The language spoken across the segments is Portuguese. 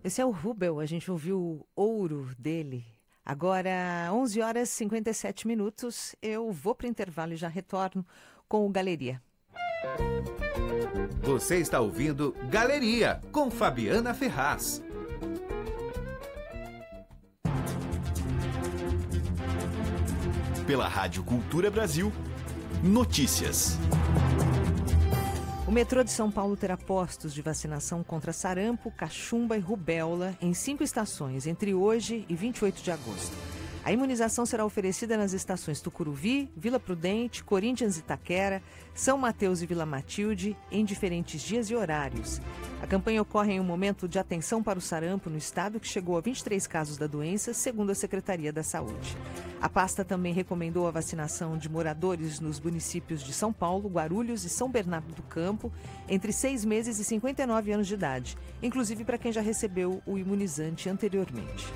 Esse é o Rubel, a gente ouviu o Ouro dele. Agora, 11 horas e 57 minutos, eu vou para o intervalo e já retorno com o Galeria. Você está ouvindo Galeria, com Fabiana Ferraz. Pela Rádio Cultura Brasil, notícias. O metrô de São Paulo terá postos de vacinação contra sarampo, cachumba e rubéola em 5 estações, entre hoje e 28 de agosto. A imunização será oferecida nas estações Tucuruvi, Vila Prudente, Corinthians e Itaquera, São Mateus e Vila Matilde, em diferentes dias e horários. A campanha ocorre em um momento de atenção para o sarampo no estado, que chegou a 23 casos da doença, segundo a Secretaria da Saúde. A pasta também recomendou a vacinação de moradores nos municípios de São Paulo, Guarulhos e São Bernardo do Campo, entre 6 meses e 59 anos de idade, inclusive para quem já recebeu o imunizante anteriormente.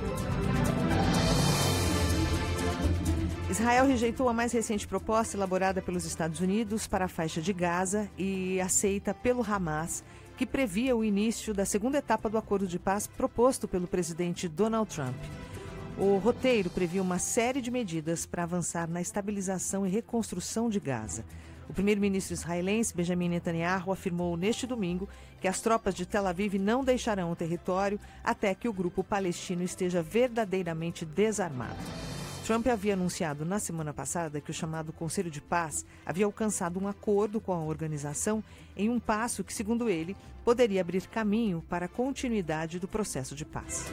Israel rejeitou a mais recente proposta elaborada pelos Estados Unidos para a faixa de Gaza e aceita pelo Hamas, que previa o início da segunda etapa do acordo de paz proposto pelo presidente Donald Trump. O roteiro previa uma série de medidas para avançar na estabilização e reconstrução de Gaza. O primeiro-ministro israelense Benjamin Netanyahu afirmou neste domingo que as tropas de Tel Aviv não deixarão o território até que o grupo palestino esteja verdadeiramente desarmado. Trump havia anunciado na semana passada que o chamado Conselho de Paz havia alcançado um acordo com a organização em um passo que, segundo ele, poderia abrir caminho para a continuidade do processo de paz.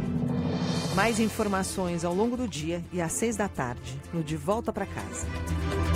Mais informações ao longo do dia e às 6 da tarde, no De Volta para Casa.